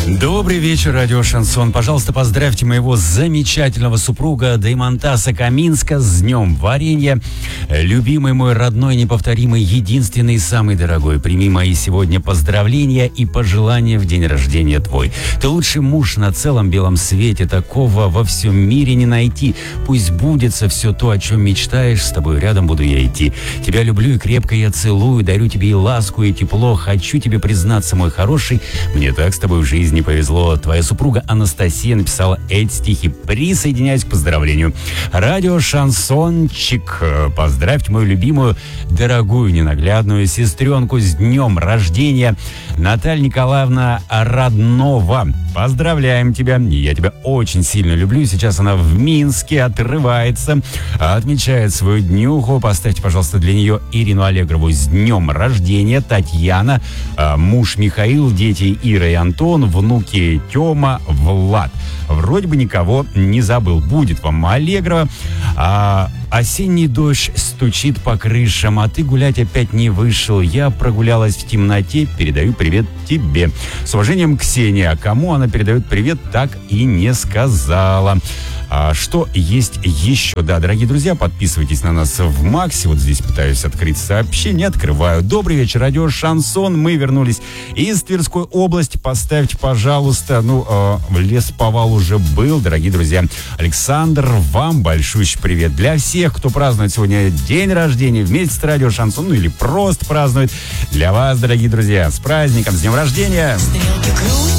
Добрый вечер, радио Шансон. Пожалуйста, поздравьте моего замечательного супруга Даймонтаса Каминска с днем варенья. Любимый мой, родной, неповторимый, единственный, самый дорогой, прими мои сегодня поздравления и пожелания в день рождения твой. Ты лучший муж на целом белом свете, такого во всем мире не найти. Пусть сбудется все то, о чем мечтаешь, с тобой рядом буду я идти. Тебя люблю и крепко я целую, дарю тебе и ласку, и тепло. Хочу тебе признаться, мой хороший, мне так с тобой в жизни не повезло. Твоя супруга Анастасия написала эти стихи. Присоединяюсь к поздравлению. Радио Шансончик. Поздравьте мою любимую, дорогую, ненаглядную сестренку с днем рождения. Наталья Николаевна Роднова. Поздравляем тебя. Я тебя очень сильно люблю. Сейчас она в Минске отрывается, отмечает свою днюху. Поставьте, пожалуйста, для нее Ирину Аллегрову с днем рождения. Татьяна, муж Михаил, дети Ира и Антон, внуки Тёма, Влад. Вроде бы никого не забыл. Будет вам Аллегрова. Осенний дождь стучит по крышам, а ты гулять опять не вышел. Я прогулялась в темноте, передаю привет тебе. С уважением, Ксения. А кому она передает привет, так и не сказала. Что есть еще? Да, дорогие друзья, подписывайтесь на нас в Максе. Вот здесь пытаюсь открыть сообщение, открываю. Добрый вечер, радио Шансон. Мы вернулись из Тверской области. Поставьте, пожалуйста, лесповал уже был, дорогие друзья. Александр, вам большущий привет. Для всех, кто празднует сегодня день рождения вместе с радио Шансон, или просто празднует. Для вас, дорогие друзья, с праздником, с днем рождения!